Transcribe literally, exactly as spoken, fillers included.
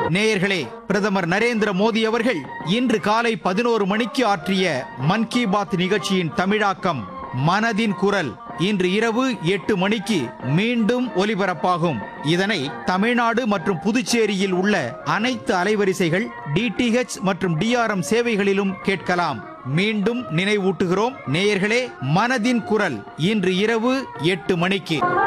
நேயர்களே, பிரதமர் நரேந்திர மோடி அவர்கள் இன்று காலை பதினோரு மணிக்கு ஆற்றிய மன் கி பாத் நிகழ்ச்சியின் தமிழாக்கம் மனதின் குரல் இன்று இரவு எட்டு மணிக்கு மீண்டும் ஒலிபரப்பாகும். இதனை தமிழ்நாடு மற்றும் புதுச்சேரியில் உள்ள அனைத்து அலைவரிசைகள், டிடிஹெச் மற்றும் டிஆர்எம் சேவைகளிலும் கேட்கலாம். மீண்டும் நினைவூட்டுகிறோம் நேயர்களே, மனதின் குரல் இன்று இரவு எட்டு மணிக்கு.